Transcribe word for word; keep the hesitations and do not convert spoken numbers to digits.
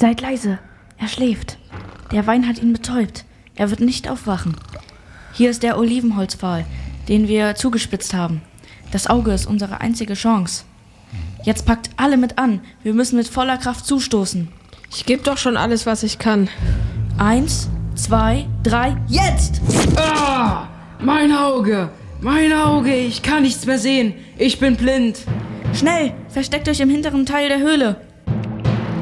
Seid leise, er schläft. Der Wein hat ihn betäubt. Er wird nicht aufwachen. Hier ist der Olivenholzpfahl, den wir zugespitzt haben. Das Auge ist unsere einzige Chance. Jetzt packt alle mit an. Wir müssen mit voller Kraft zustoßen. Ich gebe doch schon alles, was ich kann. Eins, zwei, drei, jetzt! Ah, mein Auge, mein Auge, ich kann nichts mehr sehen. Ich bin blind. Schnell, versteckt euch im hinteren Teil der Höhle.